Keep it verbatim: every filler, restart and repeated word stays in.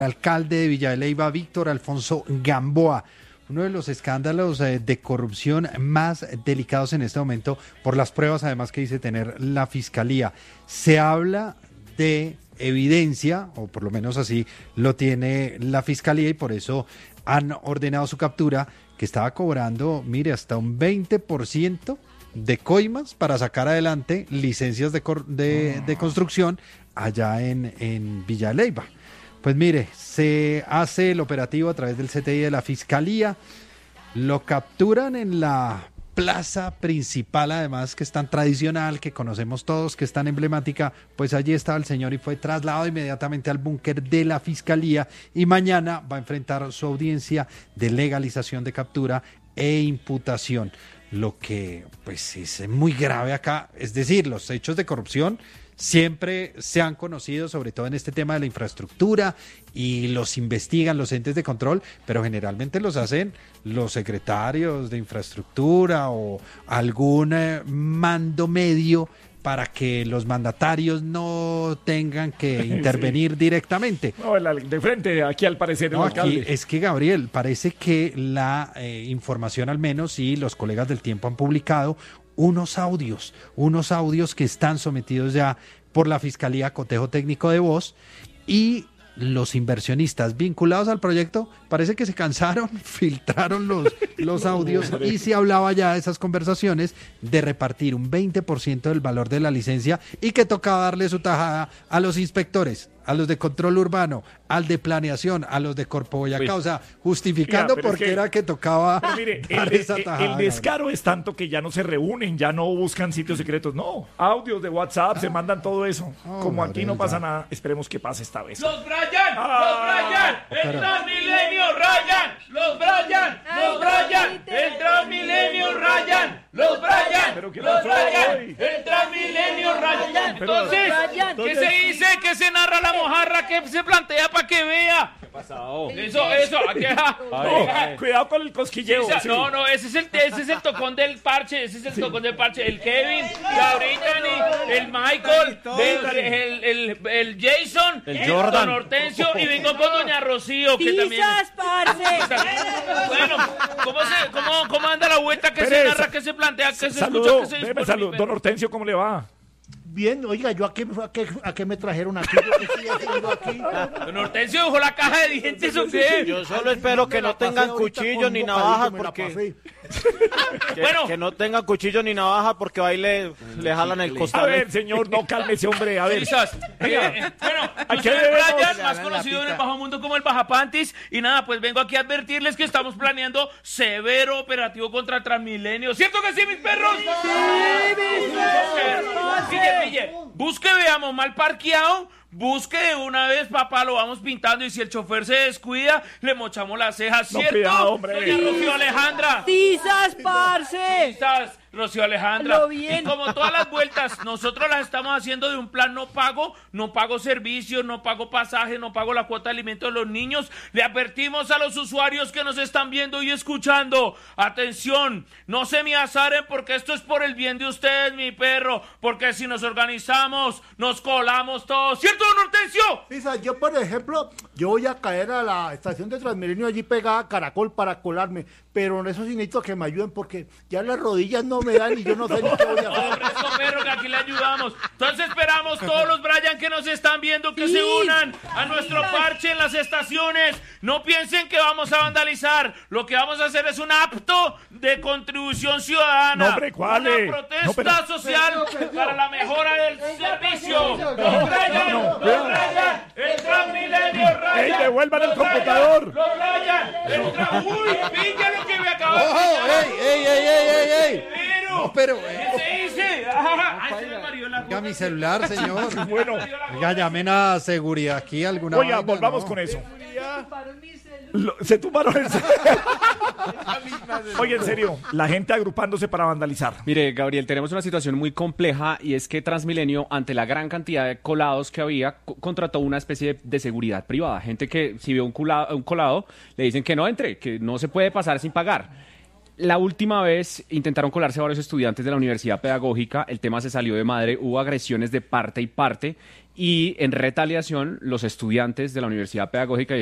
alcalde de Villa de Leyva, Víctor Alfonso Gamboa. Uno de los escándalos eh, de corrupción más delicados en este momento por las pruebas además que dice tener la Fiscalía. Se habla de evidencia, o por lo menos así lo tiene la Fiscalía, y por eso han ordenado su captura, que estaba cobrando, mire, hasta un veinte por ciento de coimas para sacar adelante licencias de, cor- de, de construcción allá en, en Villa de Leyva. Pues mire, se hace el operativo a través del C T I de la Fiscalía, lo capturan en la plaza principal, además que es tan tradicional, que conocemos todos, que es tan emblemática. Pues allí estaba el señor y fue trasladado inmediatamente al búnker de la Fiscalía, y mañana va a enfrentar su audiencia de legalización de captura e imputación. Lo que pues es muy grave acá, es decir, los hechos de corrupción siempre se han conocido, sobre todo en este tema de la infraestructura, y los investigan los entes de control, pero generalmente los hacen los secretarios de infraestructura o algún eh, mando medio para que los mandatarios no tengan que intervenir sí. directamente. No, el de frente, aquí al parecer no, el alcalde. Aquí, es que, Gabriel, parece que la eh, información al menos, y los colegas del Tiempo han publicado unos audios, unos audios que están sometidos ya por la Fiscalía a cotejo técnico de voz, y los inversionistas vinculados al proyecto parece que se cansaron, filtraron los, los audios, y se hablaba ya de esas conversaciones de repartir un veinte por ciento del valor de la licencia, y que tocaba darle su tajada a los inspectores, a los de control urbano, al de planeación, a los de Corpo Boyacá, o sea, justificando por qué era que tocaba mire, dar el, esa tajada. El, el descaro es tanto que ya no se reúnen, ya no buscan sitios secretos, no, audios de WhatsApp, ah, se mandan todo eso. Oh, Como aquí no pasa nada, esperemos que pase esta vez. ¡Los Brian! Ah, ¡Los Brian! ¡El Transmilenio Ryan! ¡Los Brian! ¡Los Brian! ¡El Transmilenio Ryan! ¡Los Brian! ¿Pero qué ¡Los pasó Brian! hoy? ¡El Transmilenio Ryan! Entonces, entonces, ¿qué se dice? ¿Qué se narra la mojarra? ¿Qué se plantea para que vea? ¿Qué pasó? Eso, eso, aquí, ja, no, cuidado con el cosquilleo. Sí, sí. No, no, ese es el ese es el tocón del parche, ese es el sí. tocón del parche. El Kevin, la Brittany, el Michael, el, el, el, el Jason, el Jordan, don Hortensio, y vengo con doña Rocío, que también. Bueno, ¿cómo, se, cómo, ¿cómo anda la vuelta? ¿Qué se narra? ¿Qué se plantea? ¿Qué se saludo, escucha? ¿Qué se dispone? Salud, don Hortensio, ¿cómo le va? Bien, oiga, ¿yo a qué, a qué, a qué me trajeron aquí? ¿Yo qué estoy haciendo aquí? Don Hortensio dejó la caja de dientes, ¿o qué? Yo solo espero que no tengan cuchillos ni navajas, porque... Que, bueno, que no tengan cuchillo ni navaja, porque ahí le, le jalan el costal. A ver, señor, no cálmese, hombre, a ver. Quizás. Eh, bueno, yo soy Brian, más conocido en el bajo mundo como el Bajapantis, y nada, pues vengo aquí a advertirles que estamos planeando severo operativo contra el Transmilenio. ¿Cierto que sí, mis perros? ¡Sí, mis perros! Pille, pille, busque, veamos, mal parqueado. Busque de una vez, papá, lo vamos pintando, y si el chofer se descuida, le mochamos las cejas, ¿cierto? No, cuidado, hombre. Doña Rocío Alejandra. ¡Tizas, parce! ¡Tizas, Rocío Alejandra! Lo bien. Y como todas las vueltas, nosotros las estamos haciendo de un plan no pago, no pago servicios, no pago pasaje, no pago la cuota de alimentos de los niños. Le advertimos a los usuarios que nos están viendo y escuchando, atención, no se me azaren, porque esto es por el bien de ustedes, mi perro, porque si nos organizamos, nos colamos todos, ¿cierto, don Hortensio? Lisa, yo por ejemplo, yo voy a caer a la estación de Transmilenio allí pegada a Caracol para colarme, pero en eso sí necesito que me ayuden, porque ya las rodillas no me dan y yo no sé ni qué voy a hacer. Hombre, eso, perro, que aquí le ayudamos. Entonces esperamos todos los Brian que nos están viendo que sí. se unan a nuestro parche en las estaciones. No piensen que vamos a vandalizar. Lo que vamos a hacer es un acto de contribución ciudadana. No, hombre, ¿cuál es? Una protesta no, pero... social para la mejora del servicio. No, Los Brian, no, no, los Brian, el Transmilenio Ryan. ¡Ey, devuelvan el computador! Los Brian, el Transmilenio. Uy, pilla lo que me acabo de decir. ¡Ey, ey, ey, ey, ey! Pero, no, pero... ¿qué se dice? Ay, se me mareó la Oiga, mi celular, señor. Bueno. Oiga, llamen a seguridad aquí alguna Oiga, vaina, volvamos ¿no? con eso. Lo, se tumbaron el Oye, en serio, la gente agrupándose para vandalizar. Mire, Gabriel, tenemos una situación muy compleja, y es que Transmilenio, ante la gran cantidad de colados que había, co- contrató una especie de, de seguridad privada. Gente que si ve un colado, un colado, le dicen que no entre, que no se puede pasar sin pagar. La última vez intentaron colarse varios estudiantes de la Universidad Pedagógica, el tema se salió de madre, hubo agresiones de parte y parte, y en retaliación los estudiantes de la Universidad Pedagógica